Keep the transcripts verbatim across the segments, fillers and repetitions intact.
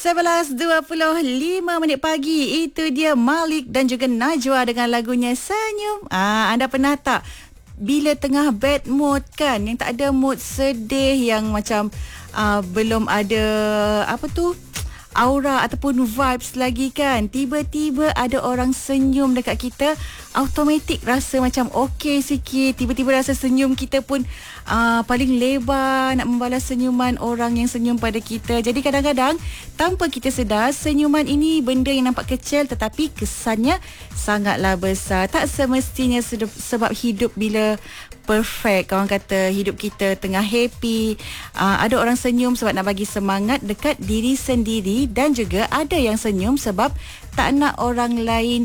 sebelas dua puluh lima minit pagi. Itu dia Malik dan juga Najwa dengan lagunya Senyum. Ah, anda pernah tak bila tengah bad mood kan, yang tak ada mood, sedih, yang macam uh, belum ada apa tu aura ataupun vibes lagi kan, tiba-tiba ada orang senyum dekat kita, automatik rasa macam okey sikit. Tiba-tiba rasa senyum kita pun uh, paling lebar nak membalas senyuman orang yang senyum pada kita. Jadi kadang-kadang tanpa kita sedar, senyuman ini benda yang nampak kecil tetapi kesannya sangatlah besar. Tak semestinya sebab hidup bila perfect, kawan kata hidup kita tengah happy, uh, ada orang senyum sebab nak bagi semangat dekat diri sendiri, dan juga ada yang senyum sebab tak nak orang lain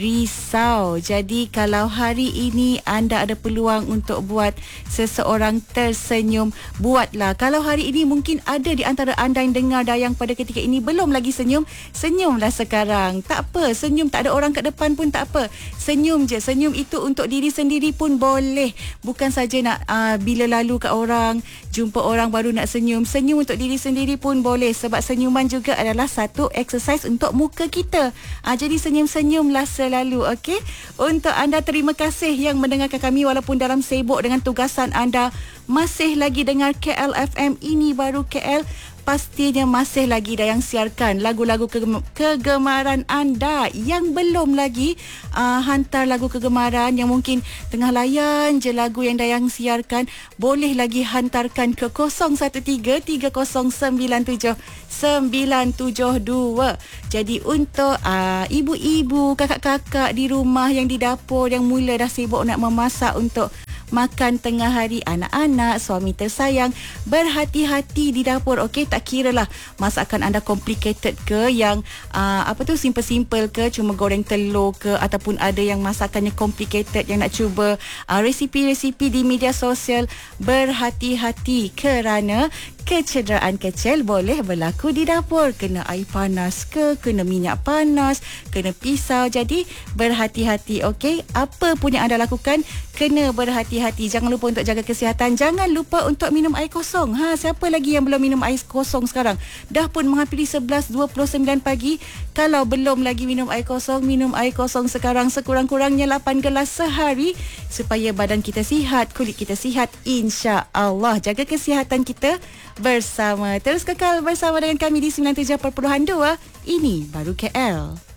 risau. Jadi kalau hari ini anda ada peluang untuk buat seseorang tersenyum, buatlah. Kalau hari ini mungkin ada di antara anda yang dengar Dayang pada ketika ini belum lagi senyum, senyumlah sekarang. Tak apa, senyum tak ada orang kat depan pun tak apa. Senyum je. Senyum itu untuk diri sendiri pun boleh. Bukan saja nak uh, bila lalu kat orang, jumpa orang baru nak senyum. Senyum untuk diri sendiri pun boleh, sebab senyuman juga adalah satu exercise untuk muka kita. Ah, jadi senyum-senyumlah selalu, okey? Untuk anda, terima kasih yang mendengarkan kami walaupun dalam sibuk dengan tugasan anda. Masih lagi dengar K L F M, ini baru K L. Pastinya masih lagi Dayang siarkan lagu-lagu kegem- kegemaran anda. Yang belum lagi uh, hantar lagu kegemaran, yang mungkin tengah layan je lagu yang Dayang siarkan, boleh lagi hantarkan ke kosong satu tiga tiga kosong sembilan tujuh sembilan tujuh dua. Jadi untuk uh, ibu-ibu, kakak-kakak di rumah yang di dapur, yang mula dah sibuk nak memasak untuk makan tengah hari anak-anak, suami tersayang, berhati-hati di dapur, okey? Tak kira lah masakan anda complicated ke, yang uh, apa tu simple-simple ke, cuma goreng telur ke, ataupun ada yang masakannya complicated yang nak cuba uh, resipi-resipi di media sosial. Berhati-hati kerana kecederaan kecil boleh berlaku di dapur. Kena air panas ke, kena minyak panas, kena pisau. Jadi berhati-hati, okey? Apa pun yang anda lakukan, kena berhati-hati. Jangan lupa untuk jaga kesihatan. Jangan lupa untuk minum air kosong. Ha, siapa lagi yang belum minum air kosong sekarang? Dah pun menghampiri sebelas dua puluh sembilan pagi. Kalau belum lagi minum air kosong, minum air kosong sekarang, sekurang-kurangnya lapan gelas sehari, supaya badan kita sihat, kulit kita sihat, insya-Allah. Jaga kesihatan kita bersama. Terus kekal bersama dengan kami di sembilan puluh tujuh perpuluhan dua. Ini baru K L.